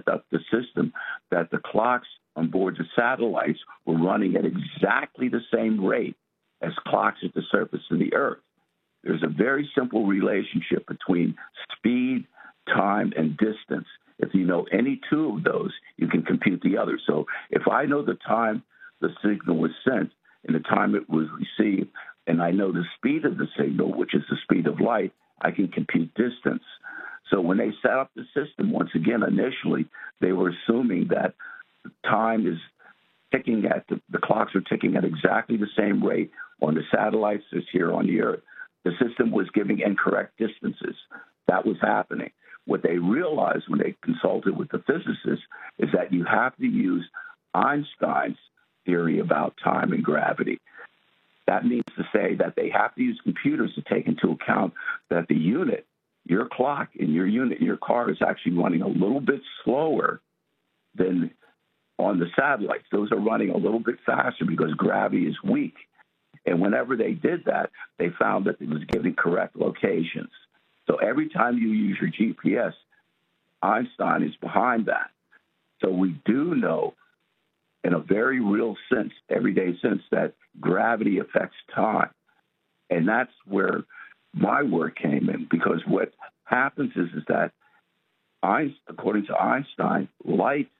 up the system that the clocks on board the satellites were running at exactly the same rate as clocks at the surface of the Earth. There's a very simple relationship between speed, time, and distance. If you know any two of those, you can compute the other. So if I know the time the signal was sent and the time it was received, and I know the speed of the signal, which is the speed of light, I can compute distance. So when they set up the system, once again, initially, they were assuming that time is ticking at, the clocks are ticking at exactly the same rate on the satellites as here on the Earth. The system was giving incorrect distances. That was happening. What they realized when they consulted with the physicists is that you have to use Einstein's theory about time and gravity. That means to say that they have to use computers to take into account that the unit, your clock in your unit, your car is actually running a little bit slower than on the satellites. Those are running a little bit faster because gravity is weak. And whenever they did that, they found that it was giving correct locations. So every time you use your GPS, Einstein is behind that. So we do know in a very real sense, everyday sense, that gravity affects time. And that's where my work came in, because what happens is that, according to Einstein, light,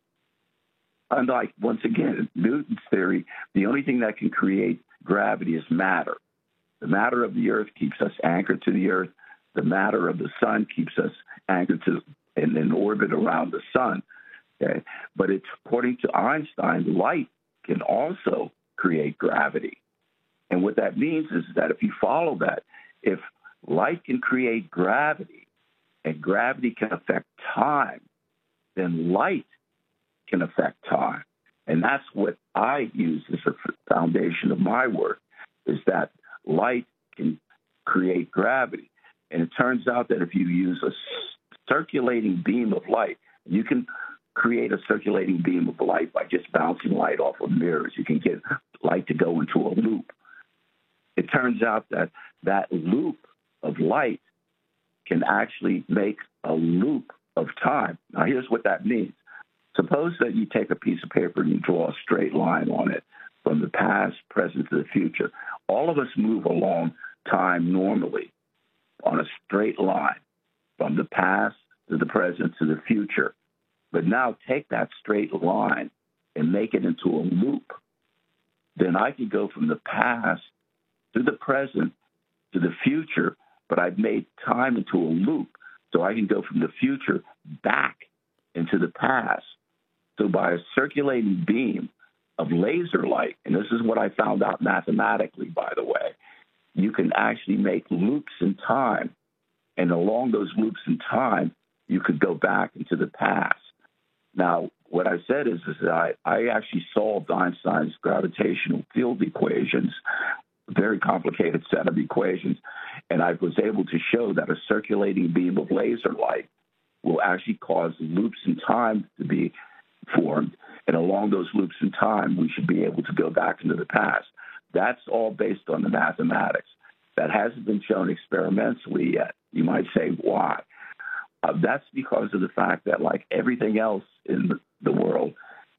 unlike, once again, Newton's theory, the only thing that can create gravity is matter. The matter of the Earth keeps us anchored to the Earth. The matter of the sun keeps us anchored to and in orbit around the sun. Okay? But it's according to Einstein, light can also create gravity. And what that means is that if you follow that, if light can create gravity and gravity can affect time, then light can affect time. And that's what I use as a foundation of my work, is that light can create gravity. And it turns out that if you use a circulating beam of light, you can create a circulating beam of light by just bouncing light off of mirrors. You can get light to go into a loop. It turns out that that loop of light can actually make a loop of time. Now, here's what that means. Suppose that you take a piece of paper and you draw a straight line on it from the past, present, to the future. All of us move along time normally on a straight line from the past to the present to the future. But now take that straight line and make it into a loop. Then I can go from the past to the present to the future, but I've made time into a loop. So I can go from the future back into the past. So by a circulating beam of laser light, and this is what I found out mathematically, by the way, you can actually make loops in time. And along those loops in time, you could go back into the past. Now, what I said is that I actually solved Einstein's gravitational field equations, a very complicated set of equations, and I was able to show that a circulating beam of laser light will actually cause loops in time to be formed, and along those loops in time, we should be able to go back into the past. That's all based on the mathematics. That hasn't been shown experimentally yet. You might say, why? That's because of the fact that, like everything else in the world,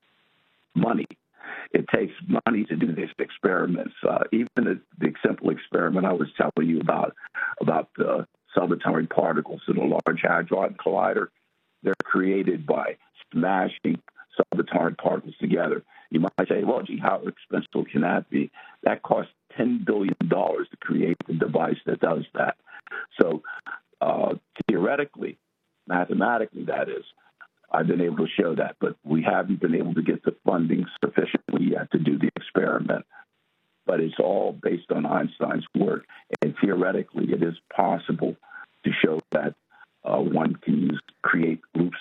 money. It takes money to do these experiments. Even the simple experiment I was telling you about the subatomic particles in a Large Hadron Collider, they're created by smashing subatomic particles together. You might say, well, gee, how expensive can that be? That costs $10 billion to create the device that does that. So theoretically, mathematically, that is, I've been able to show that, but we haven't been able to get the funding sufficiently yet to do the experiment. But it's all based on Einstein's work, and theoretically, it is possible to show that one can create loops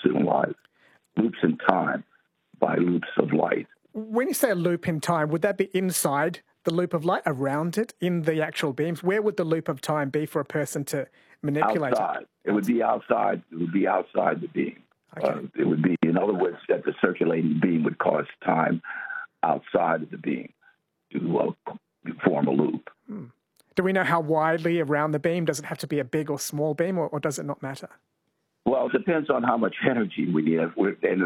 in time by loops of light. When you say a loop in time, would that be inside the loop of light, around it, in the actual beams? Where would the loop of time be for a person to manipulate outside. It would be outside. It would be outside the beam. Okay. It would be, in other words, that the circulating beam would cause time outside of the beam to form a loop. Do we know how widely around the beam? Does it have to be a big or small beam, or does it not matter? Well, it depends on how much energy we need. And